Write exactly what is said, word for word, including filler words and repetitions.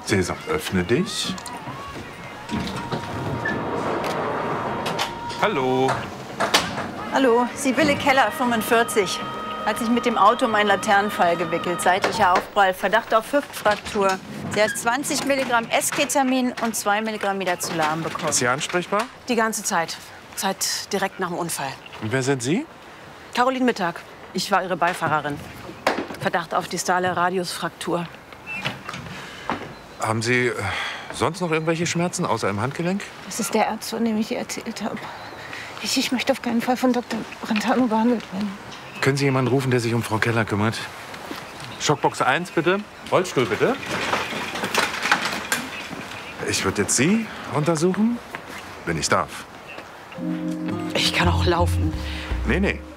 Cäsar, öffne dich. Hallo. Hallo, Sibylle Keller, fünfundvierzig. Hat sich mit dem Auto um einen Laternenfall gewickelt. Seitlicher Aufprall, Verdacht auf Hüftfraktur. Sie hat zwanzig Milligramm Esketamin und zwei Milligramm Midazolam bekommen. Ist sie ansprechbar? Die ganze Zeit. Seit direkt nach dem Unfall. Und wer sind Sie? Caroline Mittag. Ich war ihre Beifahrerin. Verdacht auf distale Radiusfraktur. Haben Sie äh, sonst noch irgendwelche Schmerzen außer im Handgelenk? Das ist der Arzt, von dem ich ihr erzählt habe. Ich, ich möchte auf keinen Fall von Doktor Brentano behandelt werden. Können Sie jemanden rufen, der sich um Frau Keller kümmert? Schockbox eins, bitte. Rollstuhl, bitte. Ich würde jetzt Sie untersuchen, wenn ich darf. Ich kann auch laufen. Nee, nee.